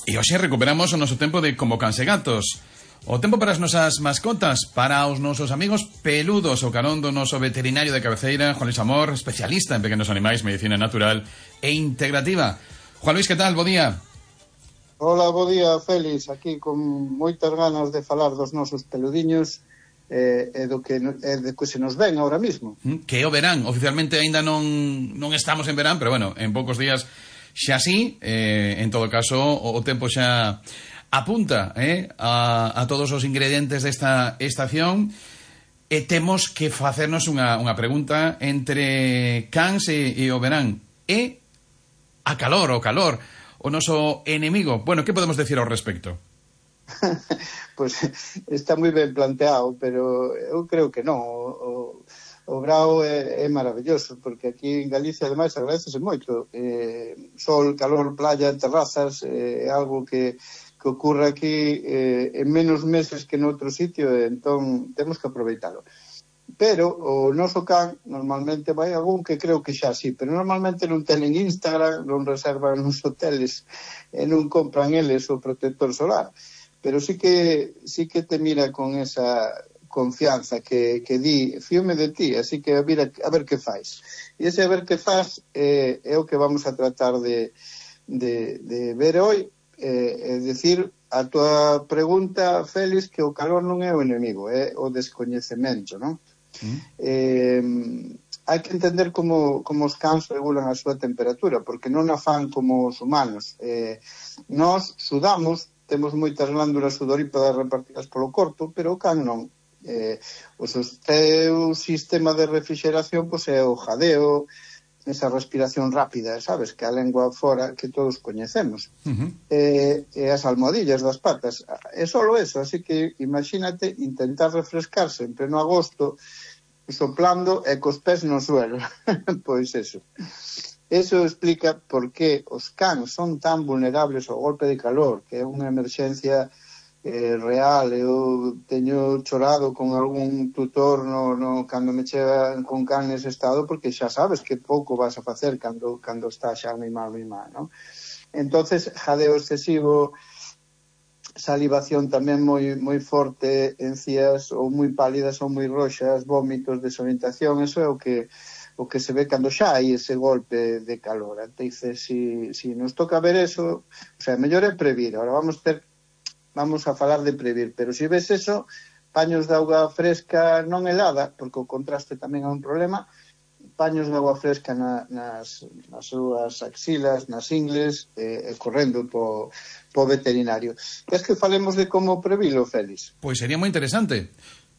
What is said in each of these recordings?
E hoxe recuperamos o noso tempo de Como Cans e Gatos. O tempo para as nosas mascotas, para os nosos amigos peludos, o carón do noso veterinario de cabeceira, Juan Luis Amor, especialista en pequenos animais, medicina natural e integrativa. Juan Luis, que tal? Bo día. Hola, bo día, Félix. Aquí con moitas ganas de falar dos nosos peludiños e do que se nos ven ahora mismo. Que o verán, oficialmente aínda non estamos en verán, pero bueno, en poucos días xa sí, en todo caso o tempo xa apunta a todos os ingredientes desta estación e temos que facernos unha pregunta entre cans e o verán. E a calor, o noso enemigo. Bueno, que podemos decir ao respecto? Pois está moi ben planteado, pero eu creo que non. O grao é maravilloso, porque aquí en Galicia, ademais, agradecese moito. Sol, calor, playa, terrazas, é algo que ocorre aquí en menos meses que noutro sitio, entón temos que aproveitalo. Pero o noso can normalmente vai a algún que creo que xa sí, pero normalmente non tenen Instagram, non reservan nos hoteles e non compran eles o protector solar. Pero sí que te mira con esa confianza que di, fíome de ti, así que a ver que faz. E ese a ver que faz é o que vamos a tratar de ver hoy, é dicir, a tua pregunta, Félix, que o calor non é o enemigo, é o descoñecemento, non? Hai que entender como os cans regulan a súa temperatura, porque non a fan como os humanos. Nós sudamos, temos moitas glándulas sudorípadas repartidas polo corpo, pero o can non. O seu sistema de refrigeración pois é o jadeo, esa respiración rápida, sabes, que a lengua fora que todos coñecemos. E as almohadillas das patas. É solo eso, así que imagínate intentar refrescarse en pleno agosto soplando e cos pés no suelo. Pois eso. Eso explica por que os cans son tan vulnerables ao golpe de calor, que é unha emerxencia real. Eu teño chorado con algún tutor cando me chegan con can nese estado, porque xa sabes que pouco vas a facer cando está xa mimado, non? Entonces, jadeo excesivo, salivación tamén moi forte, encías ou moi pálidas ou moi roxas, vómitos, desorientación, eso é o que se ve cando xa hai ese golpe de calor. Entonces, si nos toca ver eso, o sea, mellor é previr. Ahora vamos a falar de previr, pero se ves eso, paños de auga fresca non helada, porque o contraste tamén é un problema, paños de auga fresca nas súas axilas, nas ingles, correndo po veterinario. Queres que falemos de como previlo, Félix? Pois sería moi interesante.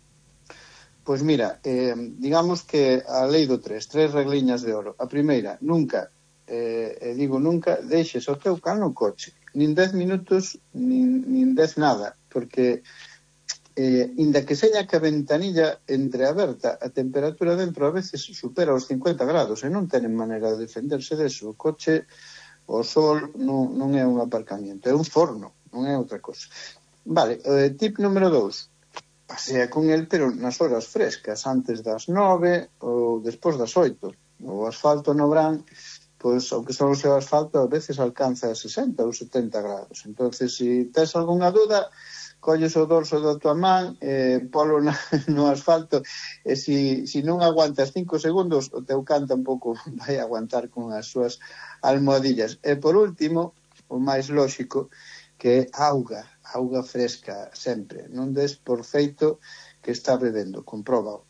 Pois mira, digamos que a lei do tres regliñas de oro. A primeira, nunca, digo nunca, deixes o teu can no coche. Nin 10 minutos, nin 10 nada, porque inda que seña que a ventanilla entreaberta, a temperatura dentro a veces supera os 50 grados e non tenen maneira de defenderse deso. O coche, o sol, non é un aparcamiento, é un forno, non é outra cosa. Vale, tip número 2, pasea con el, pero nas horas frescas, antes das 9 ou despois das 8. O asfalto no verán, pois o que son o seu asfalto a veces alcanza 60 ou 70 grados. Entonces, se tes algunha dúda, colles o dorso da tua man, polo no asfalto, e se non aguantas 5 segundos, o teu can tampouco vai aguantar con as súas almohadillas. E por último, o máis lóxico, que é auga fresca sempre. Non des por feito que está bebendo, compróbao.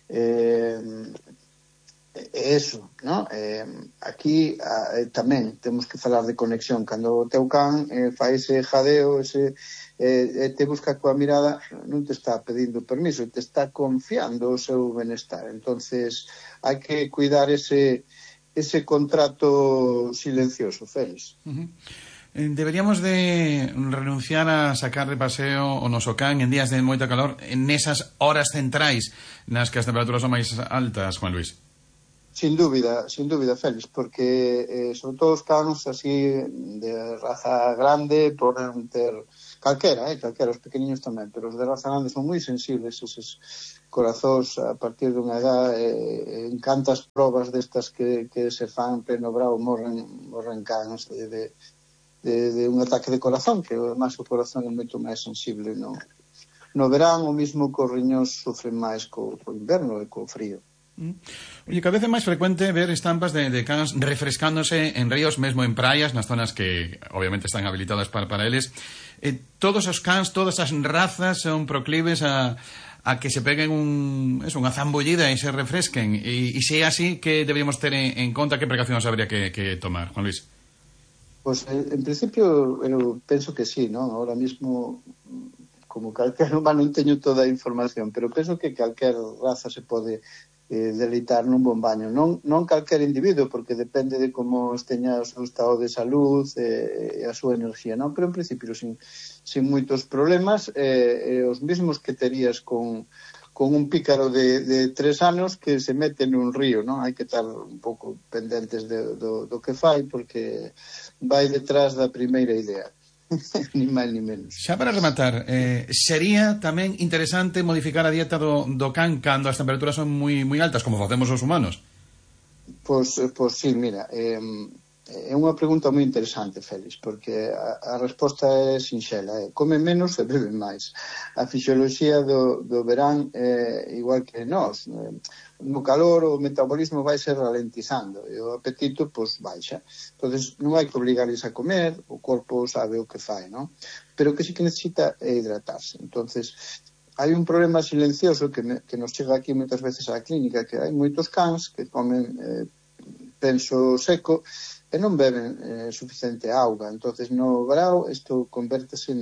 Eso, ¿no? Aquí tamén temos que falar de conexión. Cando o teu can fai ese jadeo, te busca coa mirada, non te está pedindo permiso, te está confiando o seu benestar. Entonces, hai que cuidar ese contrato silencioso, Félix. Deberíamos de renunciar a sacar de paseo o noso can en días de moita calor, en esas horas centrais nas que as temperaturas son máis altas, Juan Luis. Sin dúbida, Félix, porque sobre todo os cans así de raza grande poden ter calquera, os pequeniños tamén, pero os de raza grande son moi sensibles, eses corazóns a partir dunha edad, en cantas probas destas que se fan pleno brao morren cans de un ataque de corazón, que además o corazón é moito máis sensible no verán, o mismo que os riñóns sufren máis co inverno e co frío. Oye, cada vez é máis frecuente ver estampas de cans refrescándose en ríos, mesmo en praias, nas zonas que obviamente están habilitadas para eles. Todos os cans, todas as razas son proclives a que se peguen unha zambullida e se refresquen, e se é así, que deberíamos ter en conta, que precaucións habría que tomar, Juan Luis? Pues en principio eu penso que sí, ¿no? Ahora mismo, como calquer humano, non teño toda a información, pero penso que calquer raza se pode deleitar nun bon baño. Non calquer individuo, porque depende de como esteña o seu estado de salud e a súa enerxía, non? Pero en principio sin moitos problemas, os mesmos que terías con un pícaro de 3 anos que se mete nun río, non? Hai que estar un pouco pendentes do que fai, porque vai detrás da primeira idea. Ni máis ni menos. Xa para rematar, sería tamén interesante modificar a dieta do can cando as temperaturas son moi altas, como facemos os humanos? Pois sí, mira, é unha pregunta moi interesante, Félix, porque a resposta é sinxela, come menos e bebe máis. A fisioloxía do verán é igual que nós, no calor o metabolismo vai se ralentizando e o apetito pois baixa. Entonces non hai que obligarles a comer, o corpo sabe o que fai, non? Pero o que sí que necesita é hidratarse. Entonces hai un problema silencioso que nos chega aquí moitas veces á clínica, que hai moitos cans que comen penso seco e non beben suficiente auga. Entonces no verao isto convértese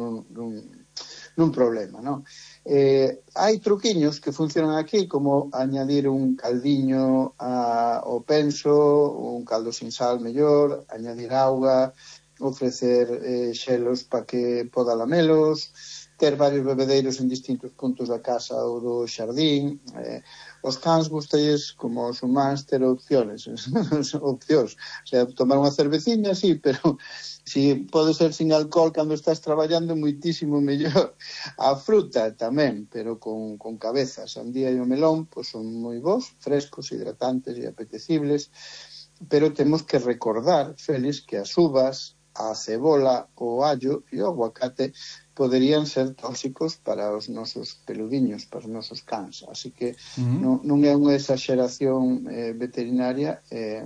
nun problema, non? Hai truquiños que funcionan aquí, como añadir un caldiño ao penso, un caldo sin sal mellor, añadir auga, ofrecer xelos para que poda lamelos, ter varios bebedeiros en distintos puntos da casa ou do xardín. Os cans gustalles, como os humanos, ter opcións. O sea, tomar unha cerveciña, sí, pero si pode ser sin alcohol cando estás traballando, moitísimo mellor. A fruta tamén, pero con cabeza. A sandía e o melón pois son moi bons, frescos, hidratantes e apetecibles, pero temos que recordar, Félix, que as uvas, a cebola, o allo e o aguacate poderían ser tóxicos para os nosos peludiños, para os nosos cans. Así que non é unha exageración veterinaria, é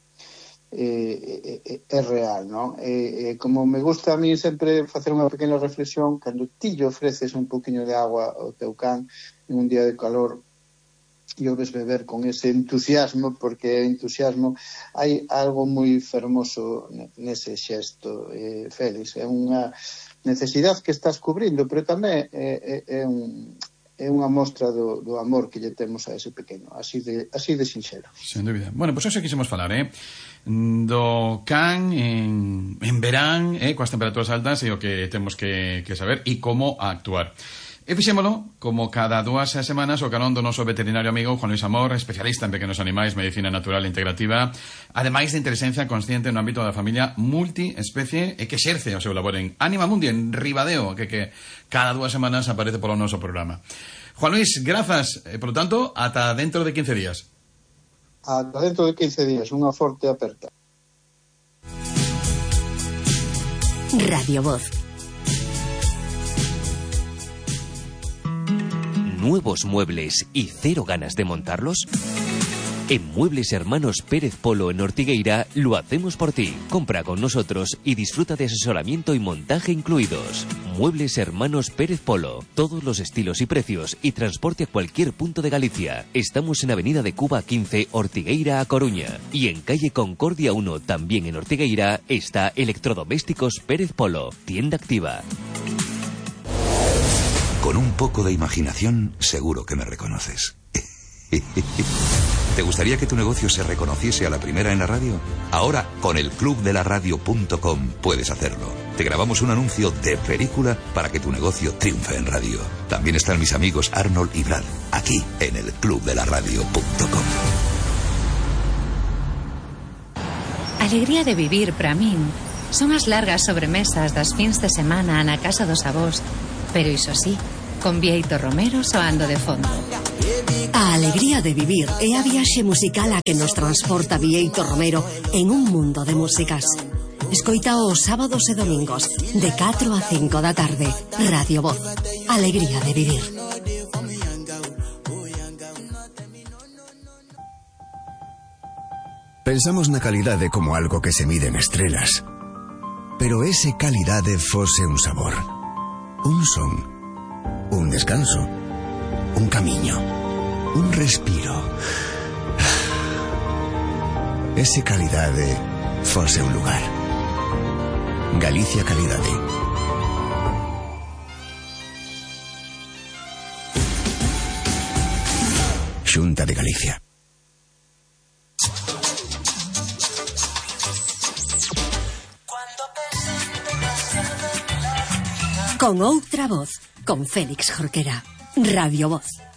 real, non? Como me gusta a mí sempre facer unha pequena reflexión, cando ti lle ofreces un poquinho de agua ao teu can en un día de calor e o ves beber con ese entusiasmo, porque entusiasmo, hai algo moi fermoso nese xesto, Félix. É unha necesidade que estás cubrindo, pero tamén é unha mostra do amor que lle temos a ese pequeno, así de sinxelo. Sen dúbida. Bueno, pois eso quixemos falar, do can en verán, coas temperaturas altas, e o que temos que saber e como actuar. E fixémolo, como cada 2 semanas, o carón do noso veterinario amigo Juan Luis Amor, especialista en pequenos animais, medicina natural e integrativa, ademais de inteligencia consciente no ámbito da familia multiespecie, e que exerce o seu labor en Anima Mundi, en Ribadeo, que cada 2 semanas aparece polo noso programa. Juan Luis, grazas, por lo tanto, ata dentro de 15 días. Ata dentro de 15 días, unha forte aperta. Radio Voz. ¿Nuevos muebles y cero ganas de montarlos? En Muebles Hermanos Pérez Polo en Ortigueira lo hacemos por ti. Compra con nosotros y disfruta de asesoramiento y montaje incluidos. Muebles Hermanos Pérez Polo. Todos los estilos y precios y transporte a cualquier punto de Galicia. Estamos en Avenida de Cuba 15, Ortigueira a Coruña. Y en calle Concordia 1, también en Ortigueira, está Electrodomésticos Pérez Polo. Tienda activa. Con un poco de imaginación, seguro que me reconoces. ¿Te gustaría que tu negocio se reconociese a la primera en la radio? Ahora, con el clubdelaradio.com puedes hacerlo. Te grabamos un anuncio de película para que tu negocio triunfe en radio. También están mis amigos Arnold y Brad, aquí en el clubdelaradio.com. Alegría de vivir para min son as largas sobremesas das fins de semana na casa dos avós, pero iso sí, con Bieito Romero soando de fondo. A alegría de vivir é a viaxe musical a que nos transporta Bieito Romero en un mundo de músicas. Escoitao os sábados e domingos de 4 a 5 da tarde. Radio Voz. Alegría de vivir. Pensamos na calidade como algo que se mide en estrelas. Pero ese calidade fose un sabor, un son, un descanso, un camiño, un respiro. Ese calidade fose un lugar. Galicia Calidade. Xunta de Galicia. Con outra voz, con Félix Jorquera. Radio Voz.